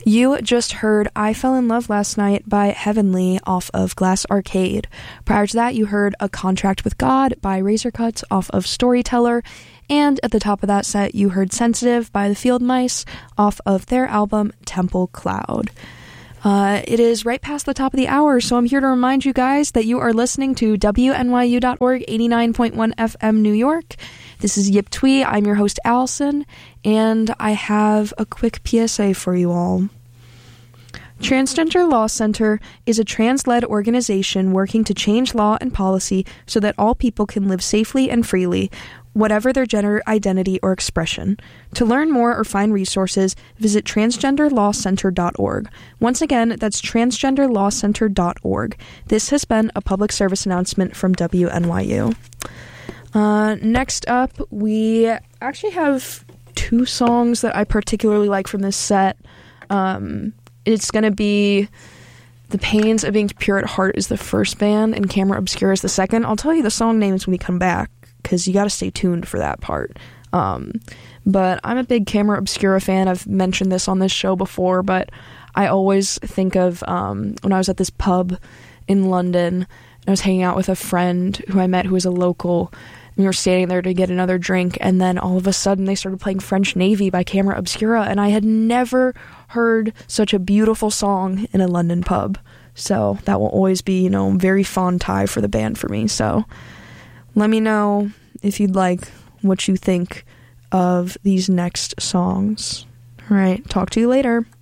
You just heard I Fell in Love Last Night by Heavenly off of Glass Arcade. Prior to that, you heard A Contract with God by Razor Cuts off of Storyteller. And at the top of that set, you heard Sensitive by the Field Mice off of their album Temple Cloud. It is right past the top of the hour, so I'm here to remind you guys that you are listening to WNYU.org 89.1 FM New York. This is Yip Twee. I'm your host, Allison, and I have a quick PSA for you all. Transgender Law Center is a trans-led organization working to change law and policy so that all people can live safely and freely, whatever their gender identity or expression. To learn more or find resources, visit transgenderlawcenter.org. Once again, that's transgenderlawcenter.org. This has been a public service announcement from WNYU. Next up, we actually have two songs that I particularly like from this set. It's going to be The Pains of Being Pure at Heart is the first band, and Camera Obscura is the second. I'll tell you the song names when we come back, because you got to stay tuned for that part. But I'm a big Camera Obscura fan. I've mentioned this on this show before, but I always think of when I was at this pub in London, and I was hanging out with a friend who I met who was a local. We were standing there to get another drink, and then all of a sudden they started playing French Navy by Camera Obscura, and I had never heard such a beautiful song in a London pub. So that will always be, very fond tie for the band for me. So let me know if you'd like what you think of these next songs. All right, talk to you later.